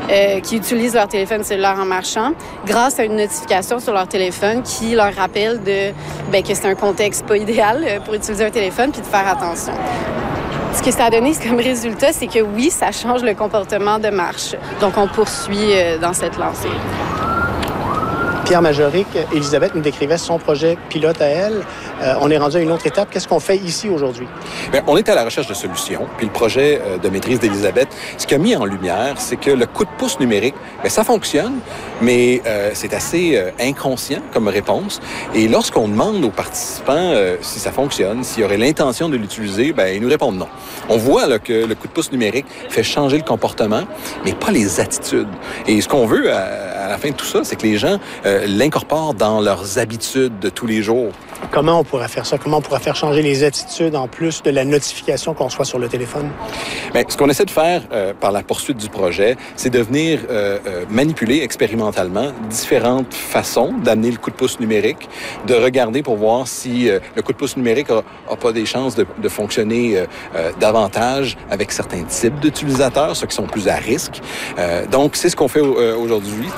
qui utilisent leur téléphone cellulaire en marchant grâce à une notification sur leur téléphone qui leur rappelle que c'est un contexte pas idéal pour utiliser un téléphone puis de faire attention. Ce que ça a donné comme résultat, c'est que oui, ça change le comportement de marche. Donc, on poursuit dans cette lancée. Pierre Majoric, Élisabeth nous décrivait son projet pilote à elle. On est rendu à une autre étape. Qu'est-ce qu'on fait ici aujourd'hui? Bien, on est à la recherche de solutions. Puis le projet de maîtrise d'Élisabeth, ce qu'il a mis en lumière, c'est que le coup de pouce numérique, bien, ça fonctionne, mais c'est assez inconscient comme réponse. Et lorsqu'on demande aux participants si ça fonctionne, s'il y aurait l'intention de l'utiliser, bien, ils nous répondent non. On voit là, que le coup de pouce numérique fait changer le comportement, mais pas les attitudes. Et ce qu'on veut à la fin de tout ça, c'est que les gens l'incorporent dans leurs habitudes de tous les jours. Comment on pourrait faire ça? Comment on pourrait faire changer les attitudes en plus de la notification qu'on reçoit sur le téléphone? Bien, ce qu'on essaie de faire par la poursuite du projet, c'est de venir manipuler expérimentalement différentes façons d'amener le coup de pouce numérique, de regarder pour voir si le coup de pouce numérique a pas des chances de fonctionner davantage avec certains types d'utilisateurs, ceux qui sont plus à risque. Donc, c'est ce qu'on fait aujourd'hui.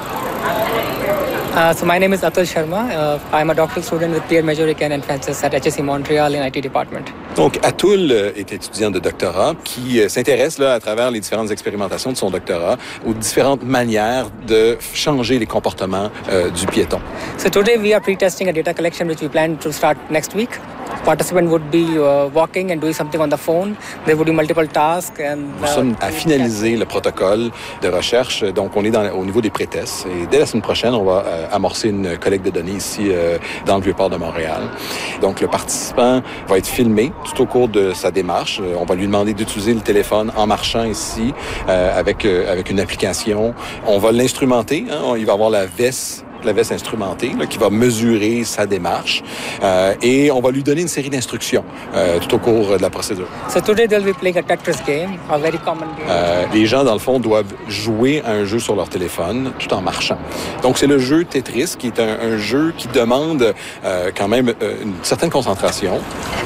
So my name is Atul Sharma. I'm a doctoral student with Pierre Majoric and Francis at HSC Montreal in IT department. Donc, Atul est étudiant de doctorat qui s'intéresse là, à travers les différentes expérimentations de son doctorat aux différentes manières de changer les comportements du piéton. So today we are pre-testing a data collection which we plan to start next week. Participant would be walking and doing something on the phone. There would be multiple tasks. Nous sommes à finaliser le protocole de recherche. Donc, on est au niveau des pré-tests. Et dès la semaine prochaine, on va amorcer une collecte de données ici dans le Vieux-Port de Montréal. Donc, le participant va être filmé tout au cours de sa démarche. On va lui demander d'utiliser le téléphone en marchant ici avec une application. On va l'instrumenter. Hein? Il va avoir la veste instrumentée là, qui va mesurer sa démarche et on va lui donner une série d'instructions tout au cours de la procédure. So today they'll be playing a Tetris game, a very common game. Les gens, dans le fond, doivent jouer à un jeu sur leur téléphone tout en marchant. Donc, c'est le jeu Tetris qui est un jeu qui demande quand même une certaine concentration.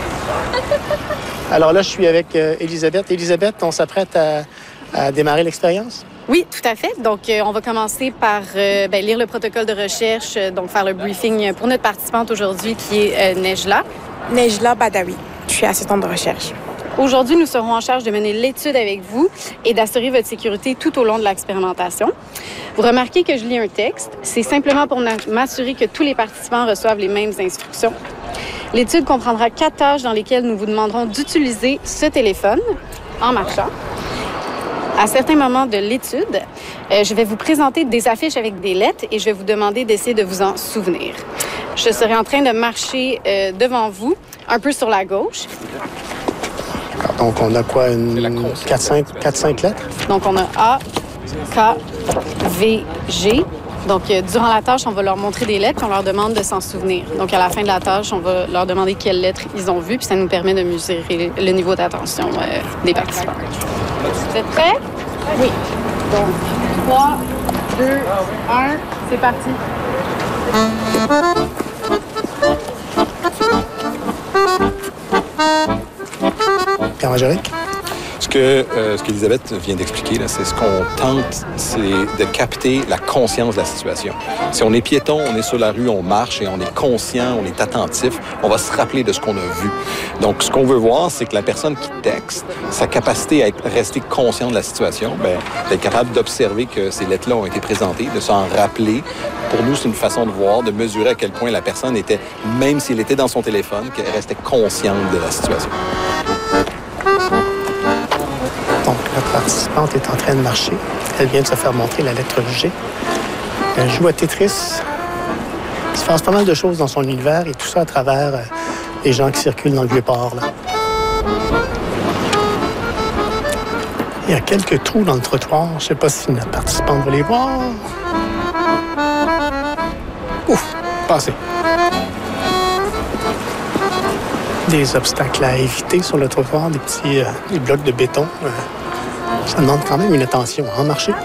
Alors là, je suis avec Élisabeth. Élisabeth, on s'apprête à démarrer l'expérience? Oui, tout à fait. Donc, on va commencer par lire le protocole de recherche, donc faire le briefing pour notre participante aujourd'hui qui est Nejla. Nejla Badawi. Je suis assistante de recherche. Aujourd'hui, nous serons en charge de mener l'étude avec vous et d'assurer votre sécurité tout au long de l'expérimentation. Vous remarquez que je lis un texte. C'est simplement pour m'assurer que tous les participants reçoivent les mêmes instructions. L'étude comprendra 4 tâches dans lesquelles nous vous demanderons d'utiliser ce téléphone en marchant. À certains moments de l'étude, je vais vous présenter des affiches avec des lettres et je vais vous demander d'essayer de vous en souvenir. Je serai en train de marcher devant vous, un peu sur la gauche. Donc, on a quoi? 4-5 lettres? Donc, on a A, K, V, G. Donc, durant la tâche, on va leur montrer des lettres et on leur demande de s'en souvenir. Donc, à la fin de la tâche, on va leur demander quelles lettres ils ont vues, puis ça nous permet de mesurer le niveau d'attention des participants. Vous êtes prêts? Oui. Donc, 3, 2, 1, c'est parti. Pierre Majoric? Ce qu'Élisabeth vient d'expliquer, là, c'est ce qu'on tente, c'est de capter la conscience de la situation. Si on est piéton, on est sur la rue, on marche et on est conscient, on est attentif, on va se rappeler de ce qu'on a vu. Donc, ce qu'on veut voir, c'est que la personne qui texte, sa capacité à rester conscient de la situation, d'être capable d'observer que ces lettres-là ont été présentées, de s'en rappeler. Pour nous, c'est une façon de voir, de mesurer à quel point la personne était, même s'il était dans son téléphone, qu'elle restait consciente de la situation. Donc, notre participante est en train de marcher. Elle vient de se faire montrer la lettre G. Elle joue à Tetris. Il se passe pas mal de choses dans son univers et tout ça à travers les gens qui circulent dans le Vieux-Port. Là. Il y a quelques trous dans le trottoir. Je ne sais pas si notre participante va les voir. Ouf, passé. Des obstacles à éviter sur le trottoir, des petits des blocs de béton. Ça demande quand même une attention à marcher.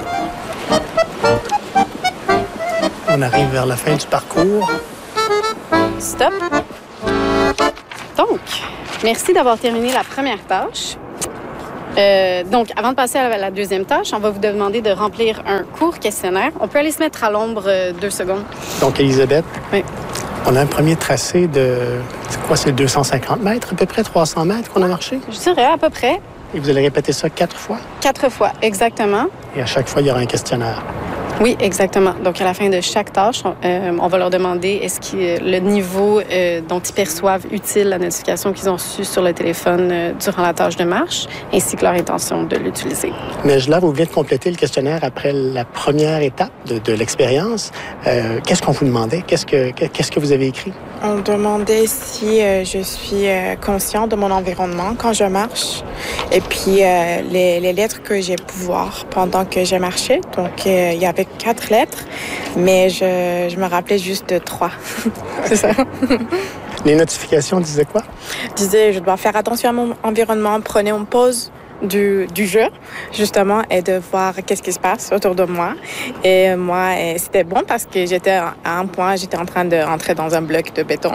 On arrive vers la fin du parcours. Stop. Donc, merci d'avoir terminé la première tâche. Donc, avant de passer à la deuxième tâche, on va vous demander de remplir un court questionnaire. On peut aller se mettre à l'ombre 2 secondes. Donc, Elisabeth, oui. On a un premier tracé de, c'est 250 mètres, à peu près 300 mètres qu'on a marché? Je dirais à peu près. Et vous allez répéter ça 4 fois? 4 fois, exactement. Et à chaque fois, il y aura un questionnaire. Oui, exactement. Donc, à la fin de chaque tâche, on va leur demander est-ce que le niveau dont ils perçoivent utile la notification qu'ils ont reçue sur le téléphone durant la tâche de marche, ainsi que leur intention de l'utiliser. Mais là, vous venez de compléter le questionnaire après la première étape de l'expérience. Qu'est-ce qu'on vous demandait? Qu'est-ce que vous avez écrit? On demandait si je suis conscient de mon environnement quand je marche et puis les lettres que j'ai pu voir pendant que j'ai marché. Donc, il y avait 4 lettres, mais je me rappelais juste de 3. C'est ça. Les notifications disaient quoi? Disaient, je dois faire attention à mon environnement, prenez une pause du jeu, justement, et de voir qu'est-ce qui se passe autour de moi. Et moi, c'était bon parce que j'étais à un point, j'étais en train de rentrer dans un bloc de béton.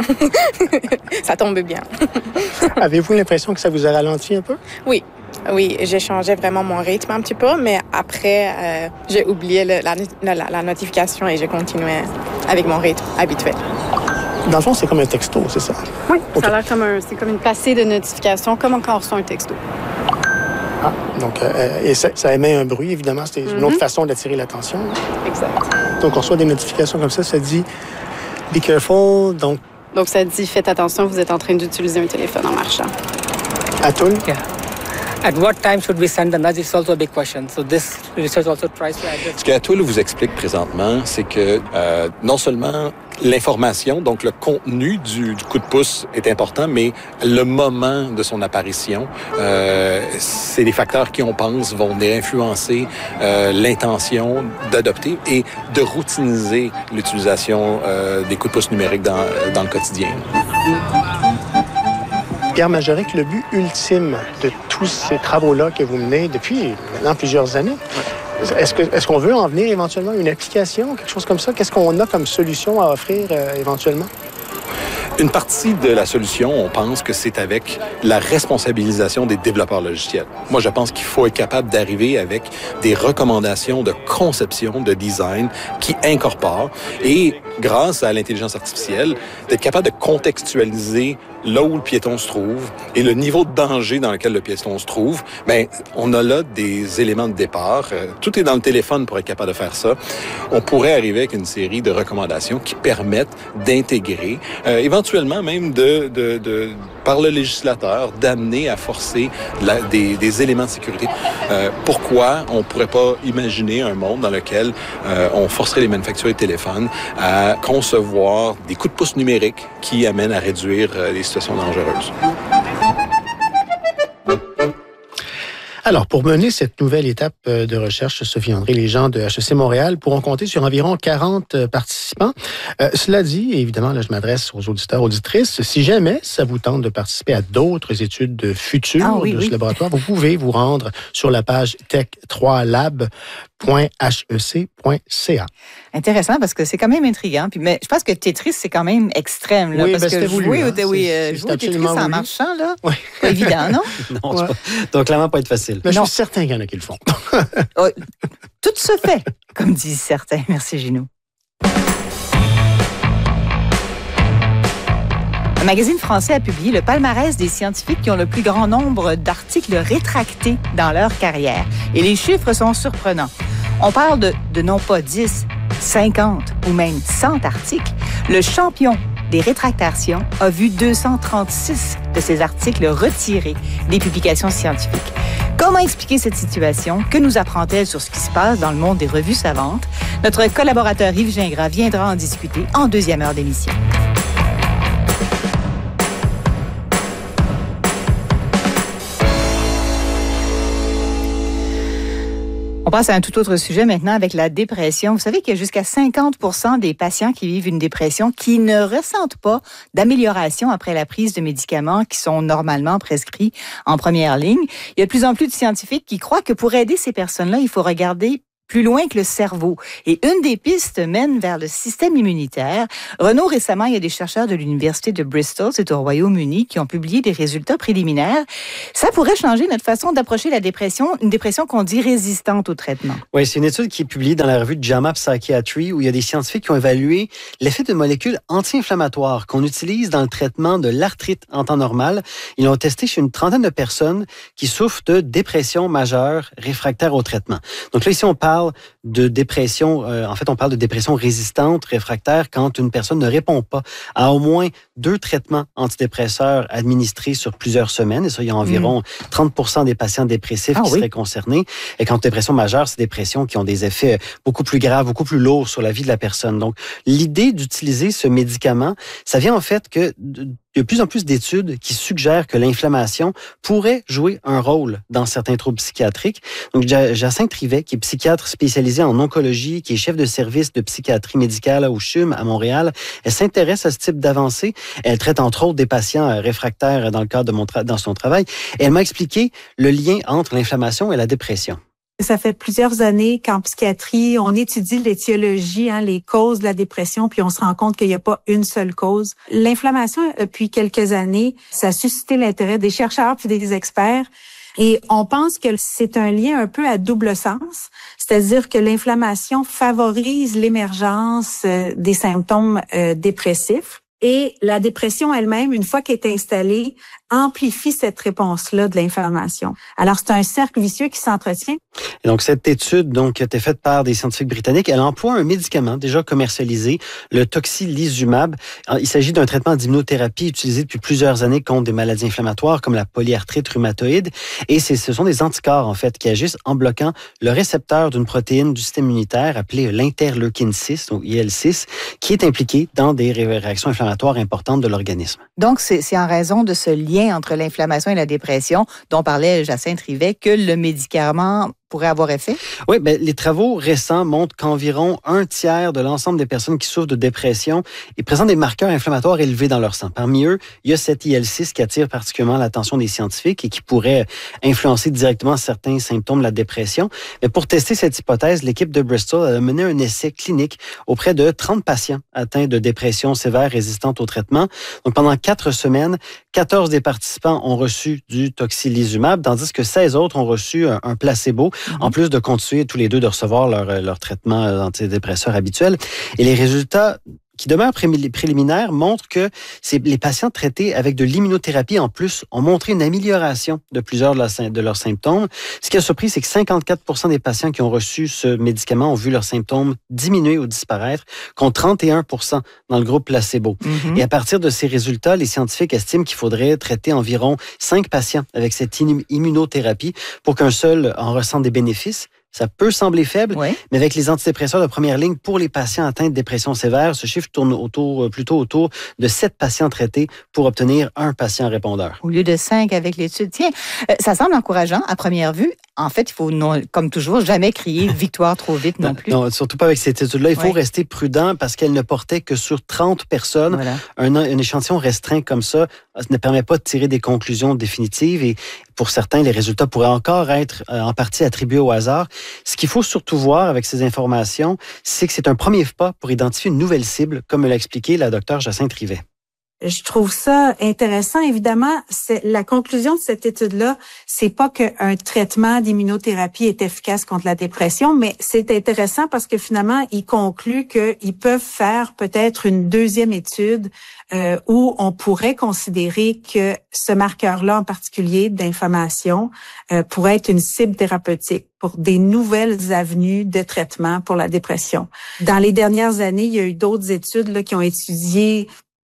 Ça tombait bien. Avez-vous l'impression que ça vous a ralenti un peu? Oui. Oui, j'ai changé vraiment mon rythme un petit peu, mais après, j'ai oublié la notification et j'ai continué avec mon rythme habituel. Dans le fond, c'est comme un texto, c'est ça? Oui, okay. Ça a l'air c'est comme une placée de notification, comme quand on reçoit un texto. Ah, donc, et ça émet un bruit, évidemment. C'est une autre façon d'attirer l'attention. Exact. Donc, on reçoit des notifications comme ça dit « Be careful ». Donc, ça dit « Faites attention, vous êtes en train d'utiliser un téléphone en marchant ». Atul? Yeah. At what time should we send the nudge? It's also a big question. So this research also tries to address. Ce qu'Atul vous explique présentement, c'est que non seulement l'information, donc le contenu du coup de pouce est important, mais le moment de son apparition, c'est des facteurs qui, on pense, vont influencer l'intention d'adopter et de routiniser l'utilisation des coups de pouce numériques dans le quotidien. Pierre Majorec, le but ultime de tous ces travaux-là que vous menez depuis maintenant plusieurs années, est-ce qu'on veut en venir éventuellement à une application, quelque chose comme ça? Qu'est-ce qu'on a comme solution à offrir éventuellement? Une partie de la solution, on pense que c'est avec la responsabilisation des développeurs logiciels. Moi, je pense qu'il faut être capable d'arriver avec des recommandations de conception, de design qui incorporent et, grâce à l'intelligence artificielle, d'être capable de contextualiser là où le piéton se trouve et le niveau de danger dans lequel le piéton se trouve. Bien, on a là des éléments de départ. Tout est dans le téléphone pour être capable de faire ça. On pourrait arriver avec une série de recommandations qui permettent d'intégrer, éventuellement même par le législateur, d'amener à forcer des éléments de sécurité. Pourquoi on ne pourrait pas imaginer un monde dans lequel on forcerait les manufacturiers de téléphones à concevoir des coups de pouce numériques qui amènent à réduire les situations dangereuses? Alors, pour mener cette nouvelle étape de recherche, Sophie André, les gens de HEC Montréal pourront compter sur environ 40 participants. Cela dit, évidemment, là, je m'adresse aux auditeurs, auditrices, si jamais ça vous tente de participer à d'autres études futures de ce laboratoire, vous pouvez vous rendre sur la page tech3lab.hec.ca. Intéressant, parce que c'est quand même intriguant. Mais je pense que Tetris, c'est quand même extrême. Là, oui, parce que voulu, jouer au Tetris en marchant, là, oui. Pas évident, non? Non, donc clairement pas être facile. Mais je suis certain qu'il y en a qui le font. Tout se fait, comme disent certains. Merci, Gino. Un magazine français a publié le palmarès des scientifiques qui ont le plus grand nombre d'articles rétractés dans leur carrière. Et les chiffres sont surprenants. On parle de non pas 10, 50 ou même 100 articles. Le champion des rétractations a vu 236 de ces articles retirés des publications scientifiques. Comment expliquer cette situation? Que nous apprend-elle sur ce qui se passe dans le monde des revues savantes? Notre collaborateur Yves Gingras viendra en discuter en deuxième heure d'émission. On passe à un tout autre sujet maintenant avec la dépression. Vous savez qu'il y a jusqu'à 50% des patients qui vivent une dépression qui ne ressentent pas d'amélioration après la prise de médicaments qui sont normalement prescrits en première ligne. Il y a de plus en plus de scientifiques qui croient que pour aider ces personnes-là, il faut regarder plus loin que le cerveau. Et une des pistes mène vers le système immunitaire. Renaud, récemment, il y a des chercheurs de l'Université de Bristol, c'est au Royaume-Uni, qui ont publié des résultats préliminaires. Ça pourrait changer notre façon d'approcher la dépression, une dépression qu'on dit résistante au traitement. Oui, c'est une étude qui est publiée dans la revue JAMA Psychiatry où il y a des scientifiques qui ont évalué l'effet de molécules anti-inflammatoires qu'on utilise dans le traitement de l'arthrite en temps normal. Ils l'ont testé chez une trentaine de personnes qui souffrent de dépression majeure réfractaire au traitement. Donc là, ici, on parle de dépression, on parle de dépression résistante réfractaire quand une personne ne répond pas à au moins 2 traitements antidépresseurs administrés sur plusieurs semaines. Et ça, il y a environ 30% des patients dépressifs qui seraient concernés. Et quand dépression majeure, c'est des dépressions qui ont des effets beaucoup plus graves, beaucoup plus lourds sur la vie de la personne. Donc, l'idée d'utiliser ce médicament, ça vient en fait que il y a de plus en plus d'études qui suggèrent que l'inflammation pourrait jouer un rôle dans certains troubles psychiatriques. Donc, Jacinthe Rivet, qui est psychiatre spécialisée en oncologie, qui est chef de service de psychiatrie médicale au CHUM à Montréal, elle s'intéresse à ce type d'avancée. Elle traite entre autres des patients réfractaires dans le cadre dans son travail. Et elle m'a expliqué le lien entre l'inflammation et la dépression. Ça fait plusieurs années qu'en psychiatrie, on étudie l'étiologie, les causes de la dépression, puis on se rend compte qu'il n'y a pas une seule cause. L'inflammation, depuis quelques années, ça a suscité l'intérêt des chercheurs puis des experts. Et on pense que c'est un lien un peu à double sens, c'est-à-dire que l'inflammation favorise l'émergence des symptômes dépressifs. Et la dépression elle-même, une fois qu'elle est installée, amplifie cette réponse-là de l'inflammation. Alors, c'est un cercle vicieux qui s'entretient. Et donc, cette étude qui a été faite par des scientifiques britanniques, elle emploie un médicament déjà commercialisé, le tocilizumab. Il s'agit d'un traitement d'immunothérapie utilisé depuis plusieurs années contre des maladies inflammatoires comme la polyarthrite rhumatoïde. Et ce sont des anticorps, en fait, qui agissent en bloquant le récepteur d'une protéine du système immunitaire appelée l'interleukine 6, donc IL-6, qui est impliquée dans des réactions inflammatoires importantes de l'organisme. Donc, c'est en raison de ce lien entre l'inflammation et la dépression dont parlait Jacinthe Rivet que le médicament pourrait avoir effet? Oui, les travaux récents montrent qu'environ 1/3 de l'ensemble des personnes qui souffrent de dépression présentent des marqueurs inflammatoires élevés dans leur sang. Parmi eux, il y a cet IL-6 qui attire particulièrement l'attention des scientifiques et qui pourrait influencer directement certains symptômes de la dépression. Mais pour tester cette hypothèse, l'équipe de Bristol a mené un essai clinique auprès de 30 patients atteints de dépression sévère résistante au traitement. Donc, pendant 4 semaines, 14 des participants ont reçu du tocilizumab, tandis que 16 autres ont reçu un placebo, en plus de continuer tous les deux de recevoir leur traitement antidépresseur habituel. Et les résultats qui demeurent préliminaires montrent que les patients traités avec de l'immunothérapie en plus ont montré une amélioration de plusieurs de leurs symptômes. Ce qui a surpris, c'est que 54% des patients qui ont reçu ce médicament ont vu leurs symptômes diminuer ou disparaître, contre 31% dans le groupe placebo. Et à partir de ces résultats, les scientifiques estiment qu'il faudrait traiter environ 5 patients avec cette immunothérapie pour qu'un seul en ressente des bénéfices. Ça peut sembler faible, mais avec les antidépresseurs de première ligne pour les patients atteints de dépression sévère, ce chiffre tourne plutôt autour de 7 patients traités pour obtenir un patient répondeur. Au lieu de 5 avec l'étude. Tiens, ça semble encourageant à première vue. En fait, il faut, comme toujours, jamais crier victoire trop vite non plus. Non, surtout pas avec cette étude-là. Il faut rester prudent parce qu'elle ne portait que sur 30 personnes. Voilà. Un échantillon restreint comme ça ne permet pas de tirer des conclusions définitives et pour certains, les résultats pourraient encore être en partie attribués au hasard. Ce qu'il faut surtout voir avec ces informations, c'est que c'est un premier pas pour identifier une nouvelle cible, comme l'a expliqué la docteure Jacinthe Rivet. Je trouve ça intéressant. Évidemment, la conclusion de cette étude-là, c'est pas qu'un traitement d'immunothérapie est efficace contre la dépression, mais c'est intéressant parce que finalement, il conclut qu'ils peuvent faire peut-être une deuxième étude où on pourrait considérer que ce marqueur-là en particulier d'inflammation pourrait être une cible thérapeutique pour des nouvelles avenues de traitement pour la dépression. Dans les dernières années, il y a eu d'autres études qui ont étudié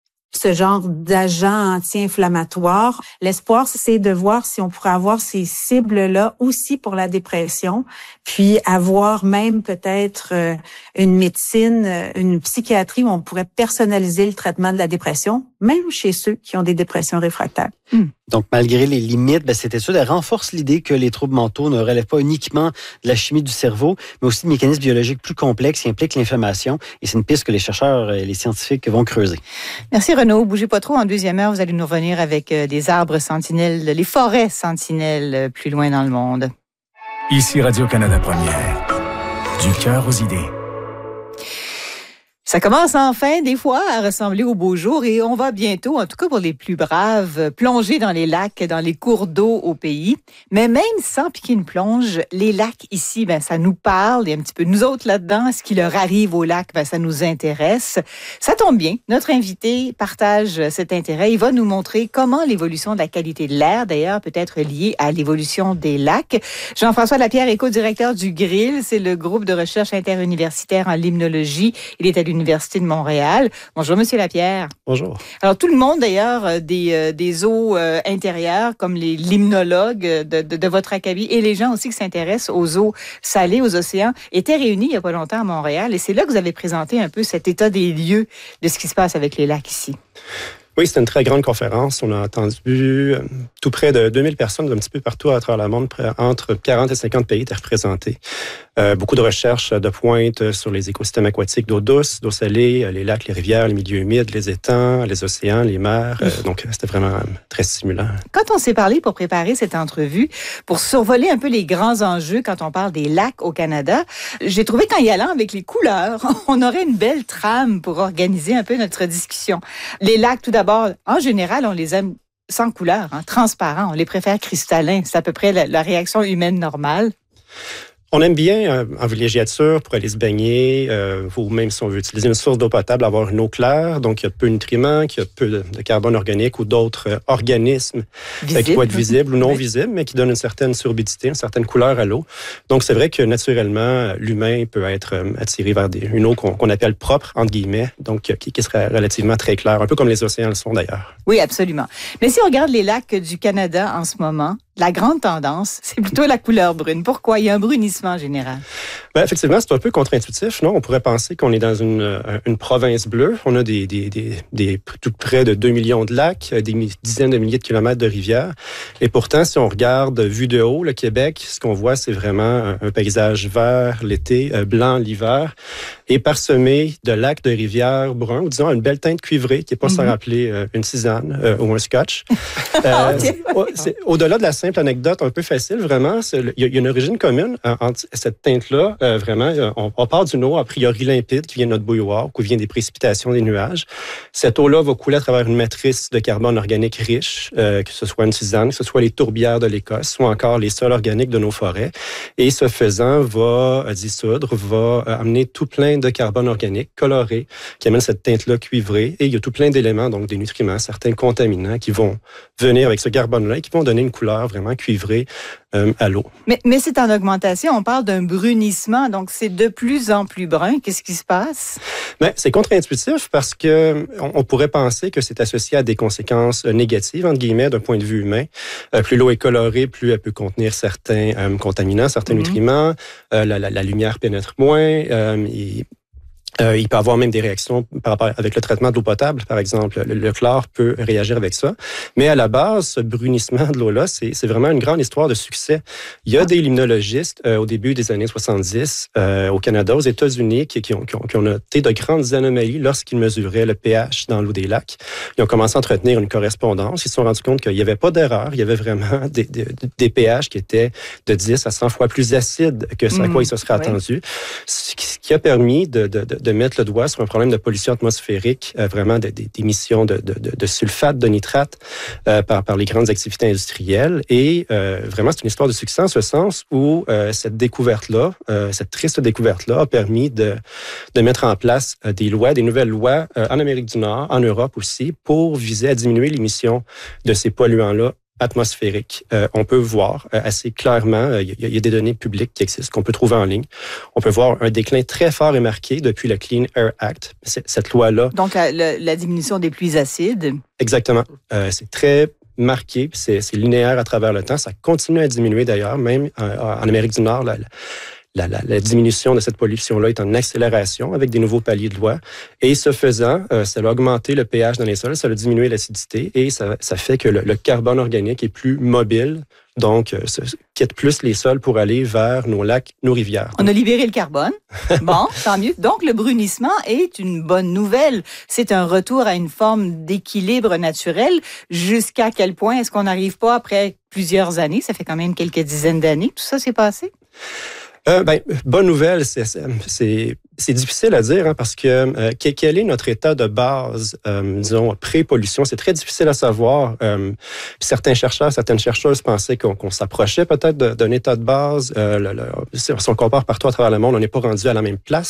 ce genre d'agents anti-inflammatoires. L'espoir, c'est de voir si on pourrait avoir ces cibles-là aussi pour la dépression, puis avoir même peut-être une médecine, une psychiatrie où on pourrait personnaliser le traitement de la dépression, même chez ceux qui ont des dépressions réfractaires. Donc, malgré les limites, cette étude elle renforce l'idée que les troubles mentaux ne relèvent pas uniquement de la chimie du cerveau, mais aussi de mécanismes biologiques plus complexes qui impliquent l'inflammation. Et c'est une piste que les chercheurs et les scientifiques vont creuser. Merci Renaud. Bougez pas trop. En deuxième heure, vous allez nous revenir avec des arbres sentinelles, les forêts sentinelles plus loin dans le monde. Ici Radio-Canada Première. Du cœur aux idées. Ça commence enfin, des fois, à ressembler au beau jour et on va bientôt, en tout cas pour les plus braves, plonger dans les lacs, dans les cours d'eau au pays. Mais même sans piquer une plonge, les lacs ici, ça nous parle et un petit peu nous autres là-dedans. Ce qui leur arrive au lac, ça nous intéresse. Ça tombe bien. Notre invité partage cet intérêt. Il va nous montrer comment l'évolution de la qualité de l'air, d'ailleurs, peut être liée à l'évolution des lacs. Jean-François Lapierre est co-directeur du GRIL. C'est le groupe de recherche interuniversitaire en limnologie. Il est à l'Université de Montréal. Bonjour, Monsieur Lapierre. Bonjour. Alors, tout le monde, d'ailleurs, des eaux intérieures, comme les limnologues de votre acabit, et les gens aussi qui s'intéressent aux eaux salées, aux océans, étaient réunis il n'y a pas longtemps à Montréal. Et c'est là que vous avez présenté un peu cet état des lieux de ce qui se passe avec les lacs ici. Oui, c'était une très grande conférence. On a entendu tout près de 2000 personnes d'un petit peu partout à travers le monde, entre 40 et 50 pays étaient représentés. Beaucoup de recherches de pointe sur les écosystèmes aquatiques d'eau douce, d'eau salée, les lacs, les rivières, les milieux humides, les étangs, les océans, les mers. Donc, c'était vraiment très stimulant. Quand on s'est parlé pour préparer cette entrevue, pour survoler un peu les grands enjeux quand on parle des lacs au Canada, j'ai trouvé qu'en y allant avec les couleurs, on aurait une belle trame pour organiser un peu notre discussion. Les lacs, tout d'abord, en général, on les aime sans couleur, transparents. On les préfère cristallins. C'est à peu près la réaction humaine normale. On aime bien, en villégiature, pour aller se baigner, ou même si on veut utiliser une source d'eau potable, avoir une eau claire, donc il y a peu de nutriments, qu'il y a peu de carbone organique ou d'autres organismes qui peuvent être visibles ou non visibles, mais qui donnent une certaine turbidité, une certaine couleur à l'eau. Donc c'est vrai que naturellement, l'humain peut être attiré vers une eau qu'on appelle propre, entre guillemets, donc qui serait relativement très claire, un peu comme les océans le sont d'ailleurs. Oui, absolument. Mais si on regarde les lacs du Canada en ce moment, la grande tendance, c'est plutôt la couleur brune. Pourquoi? Il y a un brunissement général. Ben, effectivement, c'est un peu contre-intuitif, non? On pourrait penser qu'on est dans une province bleue. On a tout près de 2 millions de lacs, des dizaines de milliers de kilomètres de rivières. Et pourtant, si on regarde vue de haut, le Québec, ce qu'on voit, c'est vraiment un paysage vert l'été, blanc l'hiver, et parsemé de lacs, de rivières bruns, ou disons une belle teinte cuivrée, qui n'est pas sans rappeler une tisane ou un scotch. Au-delà de la simple anecdote un peu facile, vraiment, il y a une origine commune entre cette teinte-là. Vraiment, on part d'une eau a priori limpide qui vient de notre bouilloire, qui vient des précipitations des nuages. Cette eau-là va couler à travers une matrice de carbone organique riche, que ce soit une tisane, que ce soit les tourbières de l'Écosse ou encore les sols organiques de nos forêts. Et ce faisant, va dissoudre, va amener tout plein de carbone organique coloré qui amène cette teinte-là cuivrée. Et il y a tout plein d'éléments, donc des nutriments, certains contaminants qui vont venir avec ce carbone-là et qui vont donner une couleur vraiment cuivrée à l'eau. Mais c'est en augmentation. On parle d'un brunissement, donc c'est de plus en plus brun. Qu'est-ce qui se passe? Ben, c'est contre-intuitif parce que on pourrait penser que c'est associé à des conséquences négatives, entre guillemets, d'un point de vue humain. Plus l'eau est colorée, plus elle peut contenir certains contaminants, certains nutriments. La lumière pénètre moins. Il peut avoir même des réactions par rapport avec le traitement de l'eau potable, par exemple. Le chlore peut réagir avec ça. Mais à la base, ce brunissement de l'eau-là, c'est vraiment une grande histoire de succès. Il y a des limnologistes au début des années 70 au Canada, aux États-Unis, qui ont noté de grandes anomalies lorsqu'ils mesuraient le pH dans l'eau des lacs. Ils ont commencé à entretenir une correspondance. Ils se sont rendus compte qu'il n'y avait pas d'erreur. Il y avait vraiment des pH qui étaient de 10 à 100 fois plus acides que ce à quoi ils se seraient attendus. Ce qui a permis de mettre le doigt sur un problème de pollution atmosphérique, vraiment d'émissions de sulfate, de nitrate par les grandes activités industrielles. Et vraiment, c'est une histoire de succès en ce sens où cette découverte-là, cette triste découverte-là a permis de mettre en place des nouvelles lois en Amérique du Nord, en Europe aussi, pour viser à diminuer l'émission de ces polluants-là atmosphérique. On peut voir assez clairement, il y a des données publiques qui existent, qu'on peut trouver en ligne. On peut voir un déclin très fort et marqué depuis le Clean Air Act, cette loi-là. Donc, la diminution des pluies acides. Exactement. C'est très marqué, c'est linéaire à travers le temps. Ça continue à diminuer d'ailleurs, même en Amérique du Nord, la diminution de cette pollution-là est en accélération avec des nouveaux paliers de loi. Et ce faisant, ça a augmenté le pH dans les sols, ça a diminué l'acidité et ça fait que le carbone organique est plus mobile, donc quitte plus les sols pour aller vers nos lacs, nos rivières. On a libéré le carbone. Bon, tant mieux. Donc, le brunissement est une bonne nouvelle. C'est un retour à une forme d'équilibre naturel. Jusqu'à quel point est-ce qu'on n'arrive pas après plusieurs années? Ça fait quand même quelques dizaines d'années que tout ça s'est passé? Bonne nouvelle, c'est difficile à dire parce que quel est notre état de base, disons, pré-pollution? C'est très difficile à savoir. Certaines chercheuses pensaient qu'on s'approchait peut-être d'un état de base. Si on compare partout à travers le monde, on n'est pas rendu à la même place.